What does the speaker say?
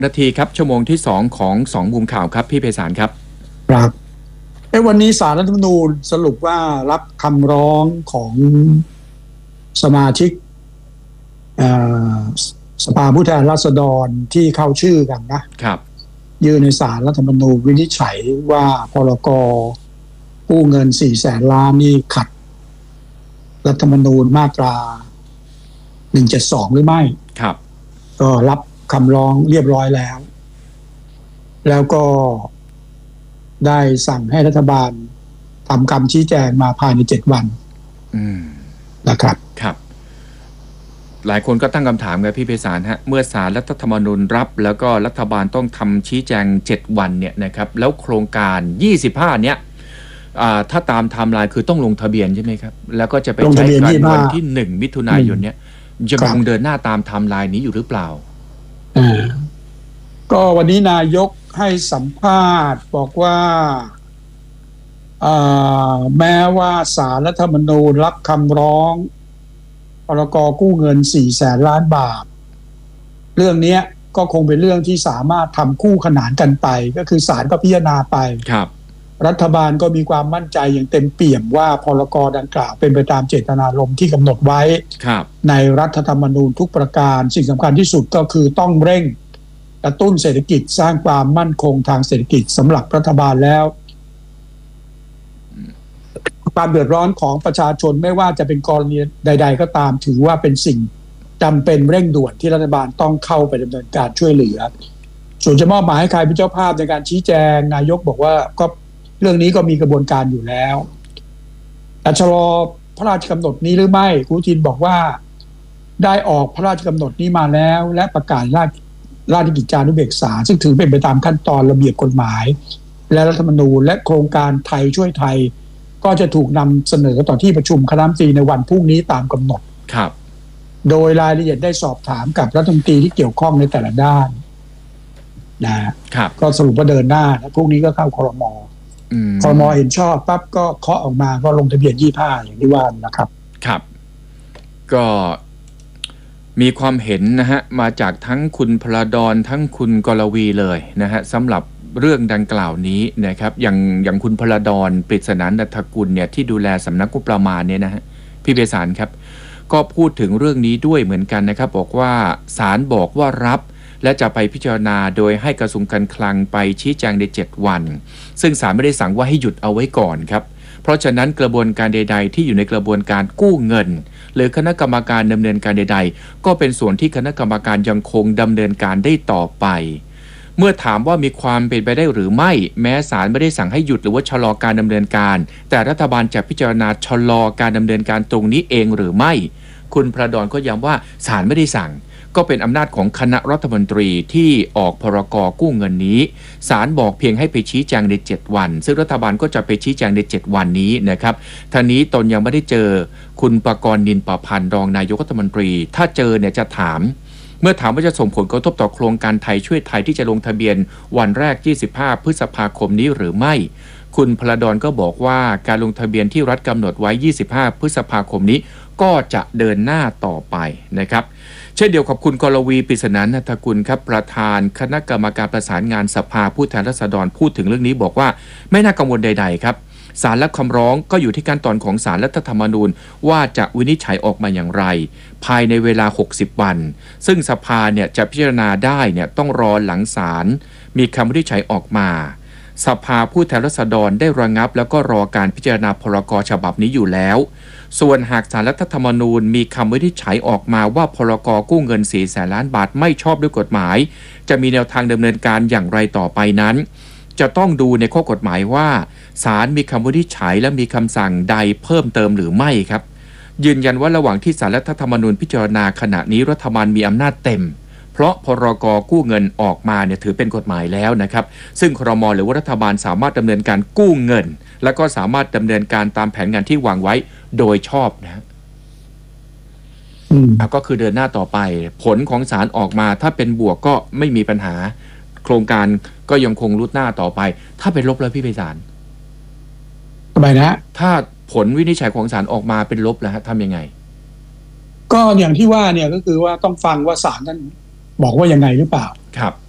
นาทีครับชั่วโมงที่2ของ2มุมข่าวครับพี่ไพศาลครับครับวันนี้ศาลรัฐธรรมนูญสรุปว่ารับคำร้องของสมาชิกสภาผู้แทนราษฎรที่เข้าชื่อกันนะครับยื่นในศาลรัฐธรรมนูญวินิจฉัยว่าพรก.กู้เงิน400,000 ล้านนี่ขัดรัฐธรรมนูญมาตรา172หรือไม่ครับก็รับคำร้องเรียบร้อยแล้วก็ได้สั่งให้รัฐบาลทำคำชี้แจงมาภายใน7 วันนะครับครับหลายคนก็ตั้งคำถามกับพี่ไพศาลฮะเมื่อศาลรัฐธรรมนูญรับแล้วก็รัฐบาลต้องทำชี้แจง7 วันเนี่ยนะครับแล้วโครงการ25เนี่ยถ้าตามไทม์ไลน์คือต้องลงทะเบียนใช่ไหมครับแล้วก็จะไปใช้กันวันที่1 มิถุนายนเนี่ยจะคงเดินหน้าตามไทม์ไลน์นี้อยู่หรือเปล่าก็วันนี้นายกให้สัมภาษณ์บอกว่าแม้ว่าศาลรัฐธรรมนูญรับคำร้องพรก.กู้เงิน400,000 ล้านบาทเรื่องนี้ก็คงเป็นเรื่องที่สามารถทำคู่ขนานกันไปก็คือศาลก็พิจารณาไปครับรัฐบาลก็มีความมั่นใจอย่างเต็มเปี่ยมว่าพรก.ดังกล่าวเป็นไปตามเจตนารมณ์ที่กำหนดไว้ในรัฐธรรมนูญทุกประการสิ่งสำคัญที่สุดก็คือต้องเร่งกระตุ้นเศรษฐกิจสร้างความมั่นคงทางเศรษฐกิจสำหรับรัฐบาลแล้วความเดือดร้อนของประชาชนไม่ว่าจะเป็นกรณีใดๆก็ตามถือว่าเป็นสิ่งจำเป็นเร่งด่วนที่รัฐบาลต้องเข้าไปดำเนินการช่วยเหลือส่วนจะมอบหมายให้ใครเป็นเจ้าภาพในการชี้แจงนายกบอกว่าก็เรื่องนี้ก็มีกระบวนการอยู่แล้วแต่ชะลอพระราชกำหนดนี้หรือไม่คุณทินบอกว่าได้ออกพระราชกำหนดนี้มาแล้วและประกาศราชกิจจานุเบกษาซึ่งถือเป็นไปตามขั้นตอนระเบียบกฎหมายและรัฐธรรมนูญและโครงการไทยช่วยไทยก็จะถูกนำเสนอต่อที่ประชุมคณะรัฐมนตรีในวันพรุ่งนี้ตามกำหนดครับโดยรายละเอียดได้สอบถามกับรัฐมนตรีที่เกี่ยวข้องในแต่ละด้านนะครับก็สรุปว่าเดินหน้าพรุ่งนี้ก็เข้าครม.ครม.เห็นชอบปั๊บก็เคาะออกมาก็ลงทะเบียน25อย่างที่ว่านะครับครับก็มีความเห็นนะฮะมาจากทั้งคุณพลดรทั้งคุณกรวีเลยนะฮะสำหรับเรื่องดังกล่าวนี้นะครับอย่างคุณพลดรปริศนานันทกุลเนี่ยที่ดูแลสำนักงบประมาณเนี่ยนะฮะพี่ไพศาลครับก็พูดถึงเรื่องนี้ด้วยเหมือนกันนะครับบอกว่าศาลบอกว่ารับและจะไปพิจารณาโดยให้กระทรวงการคลังไปชี้แจงใน7 วันซึ่งศาลไม่ได้สั่งว่าให้หยุดเอาไว้ก่อนครับเพราะฉะนั้นกระบวนการใดๆที่อยู่ในกระบวนการกู้เงินหรือคณะกรรมการดำเนินการใดๆก็เป็นส่วนที่คณะกรรมการยังคงดำเนินการได้ต่อไปเมื่อถามว่ามีความเป็นไปได้หรือไม่แม้ศาลไม่ได้สั่งให้หยุดหรือว่าชะลอการดำเนินการแต่รัฐบาลจะพิจารณาชะลอการดำเนินการตรงนี้เองหรือไม่คุณพลดรก็ย้ำว่าศาลไม่ได้สั่งก็เป็นอำนาจของคณะรัฐมนตรีที่ออกพรก.กู้เงินนี้ศาลบอกเพียงให้ไปชี้แจงใน7 วันซึ่งรัฐบาลก็จะไปชี้แจงใน7 วันนี้นะครับท่านี้ตนยังไม่ได้เจอคุณปกรณ์นินประพันธ์รองนายกรัฐมนตรีถ้าเจอเนี่ยจะถามเมื่อถามว่าจะส่งผลกระทบต่อโครงการไทยช่วยไทยที่จะลงทะเบียนวันแรก25 พฤษภาคมนี้หรือไม่คุณพลดรก็บอกว่าการลงทะเบียนที่รัฐกำหนดไว้25 พฤษภาคมนี้ก็จะเดินหน้าต่อไปนะครับเช่นเดียวกับคุณกรวีปริศนานันทกุลครับประธานคณะกรรมการประสานงานสภาผู้แทนราษฎรพูดถึงเรื่องนี้บอกว่าไม่น่ากังวลใดๆครับศาลรับคำร้องก็อยู่ที่ขั้นตอนของศาลรัฐธรรมนูญว่าจะวินิจฉัยออกมาอย่างไรภายในเวลา60 วันซึ่งสภาเนี่ยจะพิจารณาได้เนี่ยต้องรอหลังศาลมีคำวินิจฉัยออกมาสภาผู้แทนราษฎรได้ระงับแล้วก็รอการพิจารณาพรก.ฉบับนี้อยู่แล้วส่วนหากศาลรัฐธรรมนูญมีคำวินิจฉัยออกมาว่าพรก.กู้เงิน400,000 ล้านบาทไม่ชอบด้วยกฎหมายจะมีแนวทางดำเนินการอย่างไรต่อไปนั้นจะต้องดูในข้อกฎหมายว่าศาลมีคำวินิจฉัยและมีคำสั่งใดเพิ่มเติมหรือไม่ครับยืนยันว่าระหว่างที่ศาลรัฐธรรมนูญพิจารณาขณะนี้รัฐบาลมีอำนาจเต็มเพราะพรก.กู้เงินออกมาเนี่ยถือเป็นกฎหมายแล้วนะครับซึ่งครม.หรือว่ารัฐบาลสามารถดำเนินการกู้เงินและก็สามารถดำเนินการตามแผนงานที่วางไว้โดยชอบนะก็คือเดินหน้าต่อไปผลของศาลออกมาถ้าเป็นบวกก็ไม่มีปัญหาโครงการก็ยังคงรุดหน้าต่อไปถ้าเป็นลบแล้วพี่ไพศาลทำไมนะถ้าผลวินิจฉัยของศาลออกมาเป็นลบแล้วทำยังไงก็อย่างที่ว่าเนี่ยก็คือว่าต้องฟังว่าศาลท่านบอกว่ายังไงหรือเปล่าครับ